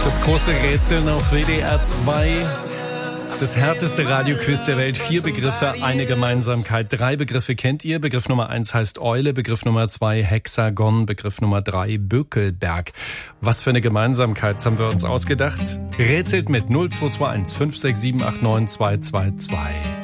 Das große Rätseln auf WDR 2. Das härteste Radioquiz der Welt. 4 Begriffe, eine Gemeinsamkeit. 3 Begriffe kennt ihr. Begriff Nummer 1 heißt Eule, Begriff Nummer 2 Hexagon, Begriff Nummer 3 Bökelberg. Was für eine Gemeinsamkeit haben wir uns ausgedacht? Rätselt mit 0221 567 89 222.